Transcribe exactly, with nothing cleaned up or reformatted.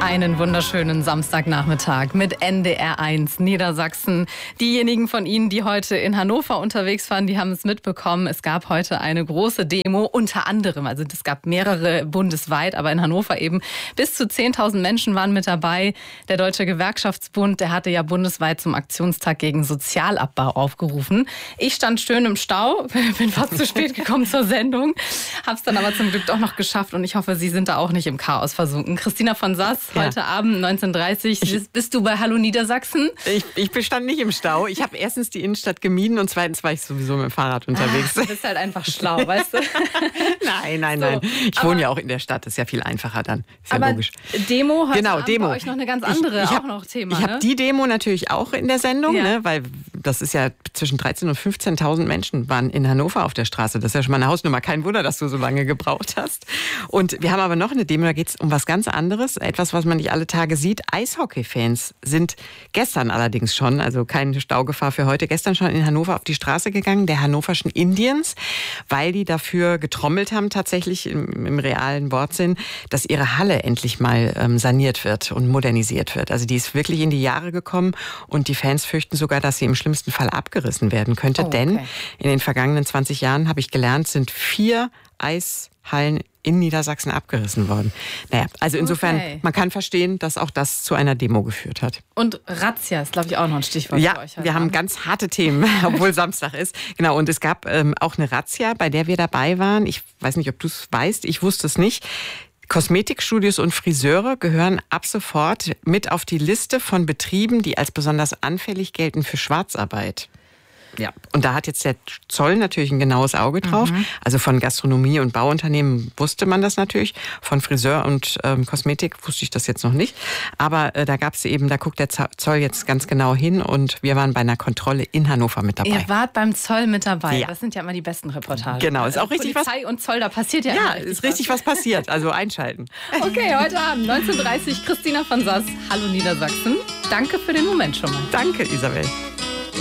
Einen wunderschönen Samstagnachmittag mit N D R eins Niedersachsen. Diejenigen von Ihnen, die heute in Hannover unterwegs waren, die haben es mitbekommen. Es gab heute eine große Demo, unter anderem, also es gab mehrere bundesweit, aber in Hannover eben bis zu zehntausend Menschen waren mit dabei. Der Deutsche Gewerkschaftsbund, der hatte ja bundesweit zum Aktionstag gegen Sozialabbau aufgerufen. Ich stand schön im Stau, bin fast zu spät gekommen zur Sendung, habe es dann aber zum Glück doch noch geschafft und ich hoffe, Sie sind da auch nicht im Chaos versunken. Christina von Sass, ja. Heute Abend neunzehn Uhr dreißig. Ich, bist du bei Hallo Niedersachsen? Ich, ich bestand nicht im Stau. Ich habe erstens die Innenstadt gemieden und zweitens war ich sowieso mit dem Fahrrad unterwegs. Ach, du bist halt einfach schlau, weißt du? Nein, nein, so, nein. Ich aber, wohne ja auch in der Stadt. Das ist ja viel einfacher dann. Ist ja aber logisch. Demo hat genau, Demo. bei euch noch eine ganz andere ich, ich hab, auch noch Thema. Ich habe ne? die Demo natürlich auch in der Sendung, ja. ne, weil das ist ja zwischen dreizehn und fünfzehntausend Menschen waren in Hannover auf der Straße. Das ist ja schon mal eine Hausnummer. Kein Wunder, dass du so lange gebraucht hast. Und wir haben aber noch eine Demo, da geht es um was ganz anderes. Etwas, was man nicht alle Tage sieht. Eishockey-Fans sind gestern allerdings schon, also keine Staugefahr für heute, gestern schon in Hannover auf die Straße gegangen, der hannoverschen Indians, weil die dafür getrommelt haben, tatsächlich im, im realen Wortsinn, dass ihre Halle endlich mal ähm, saniert wird und modernisiert wird. Also die ist wirklich in die Jahre gekommen und die Fans fürchten sogar, dass sie im schlimmsten Fall abgerissen werden könnte. Oh, okay. Denn in den vergangenen zwanzig Jahren, habe ich gelernt, sind vier Eishallen in Niedersachsen abgerissen worden. Naja, also insofern, okay. Man kann verstehen, dass auch das zu einer Demo geführt hat. Und Razzia ist, glaube ich, auch noch ein Stichwort ja, für euch. Ja, wir haben ganz harte Themen, obwohl Samstag ist. Genau, und es gab ähm, auch eine Razzia, bei der wir dabei waren. Ich weiß nicht, ob du es weißt, ich wusste es nicht. Kosmetikstudios und Friseure gehören ab sofort mit auf die Liste von Betrieben, die als besonders anfällig gelten für Schwarzarbeit. Ja, und da hat jetzt der Zoll natürlich ein genaues Auge drauf. Mhm. Also von Gastronomie und Bauunternehmen wusste man das natürlich. Von Friseur und ähm, Kosmetik wusste ich das jetzt noch nicht. Aber äh, da gab es eben, da guckt der Zoll jetzt ganz genau hin und wir waren bei einer Kontrolle in Hannover mit dabei. Ihr wart beim Zoll mit dabei. Ja. Das sind ja immer die besten Reportagen. Genau, ist auch richtig Polizei was. und Zoll, da passiert ja, ja immer richtig ist richtig was. was passiert. Also einschalten. Okay, heute Abend neunzehn Uhr dreißig, Christina von Sass, Hallo Niedersachsen. Danke für den Moment schon mal. Danke, Isabel.